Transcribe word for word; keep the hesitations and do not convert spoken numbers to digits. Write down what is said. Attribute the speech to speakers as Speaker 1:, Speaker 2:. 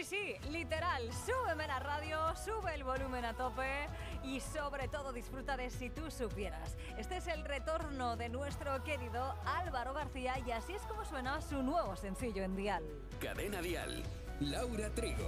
Speaker 1: sí, literal, súbeme la radio, sube el volumen a tope y sobre todo disfruta de Si tú supieras. Este es el retorno de nuestro querido Álvaro García y así es como suena su nuevo sencillo en Dial.
Speaker 2: Cadena Dial, Laura Trigo.